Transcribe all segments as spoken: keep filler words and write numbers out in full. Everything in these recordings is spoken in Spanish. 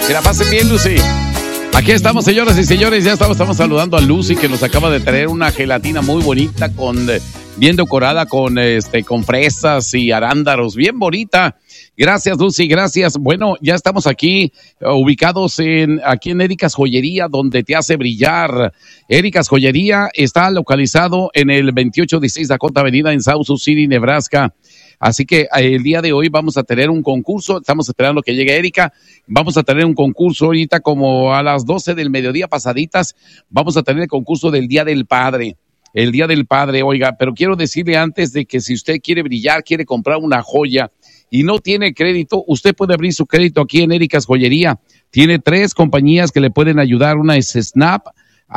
Que la pasen bien, Lucy. Aquí estamos, señoras y señores, ya estamos, estamos saludando a Lucy, que nos acaba de traer una gelatina muy bonita, con bien decorada con este con fresas y arándanos, bien bonita. Gracias, Lucy, gracias. Bueno, ya estamos aquí uh, ubicados en aquí en Erika's Joyería, donde te hace brillar. Erika's Joyería está localizado en el veintiocho dieciséis Dakota Avenida en South Sioux City, Nebraska. Así que eh, el día de hoy vamos a tener un concurso, estamos esperando que llegue Erika, vamos a tener un concurso ahorita como a las doce del mediodía pasaditas, vamos a tener el concurso del Día del Padre, el Día del Padre, oiga, pero quiero decirle antes de que si usted quiere brillar, quiere comprar una joya y no tiene crédito, usted puede abrir su crédito aquí en Erika's Joyería, tiene tres compañías que le pueden ayudar, una es Snap,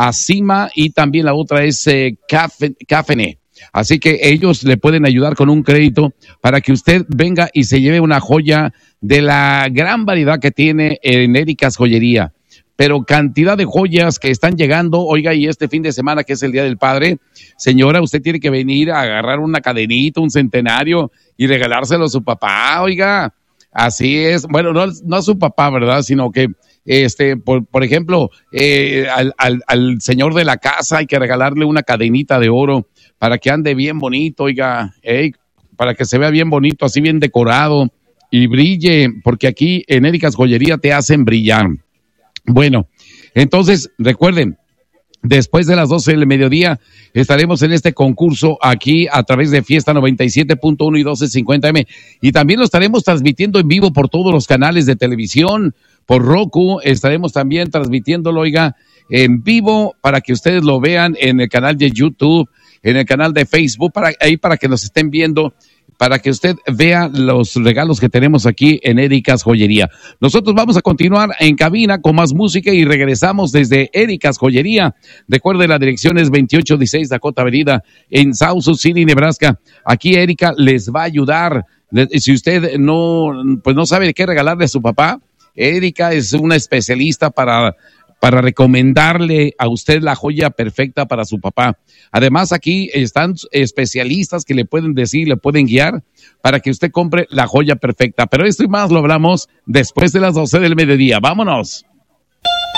Acima y también la otra es eh, Cafene. Así que ellos le pueden ayudar con un crédito para que usted venga y se lleve una joya de la gran variedad que tiene en Erika's Joyería. Pero cantidad de joyas que están llegando, oiga, y este fin de semana que es el Día del Padre, señora, usted tiene que venir a agarrar una cadenita, un centenario y regalárselo a su papá, oiga. Así es, bueno, no, no a su papá, ¿verdad? Sino que Este, por, por ejemplo, eh, al, al, al señor de la casa hay que regalarle una cadenita de oro para que ande bien bonito, oiga, eh, para que se vea bien bonito, así bien decorado y brille, porque aquí en Erika's Joyería te hacen brillar. Bueno, entonces recuerden, después de las doce del mediodía estaremos en este concurso aquí a través de Fiesta noventa y siete punto uno y doce cincuenta eme y también lo estaremos transmitiendo en vivo por todos los canales de televisión, por Roku, estaremos también transmitiéndolo, oiga, en vivo para que ustedes lo vean en el canal de YouTube, en el canal de Facebook, para, ahí para que nos estén viendo, para que usted vea los regalos que tenemos aquí en Erika's Joyería. Nosotros vamos a continuar en cabina con más música y regresamos desde Erika's Joyería. Recuerde, la dirección es veintiocho dieciséis Dakota Avenida en South Sioux City, Nebraska. Aquí Erika les va a ayudar. Si usted no, pues no sabe qué regalarle a su papá, Erika es una especialista para, para recomendarle a usted la joya perfecta para su papá. Además, aquí están especialistas que le pueden decir, le pueden guiar para que usted compre la joya perfecta. Pero esto y más lo hablamos después de las doce del mediodía. ¡Vámonos!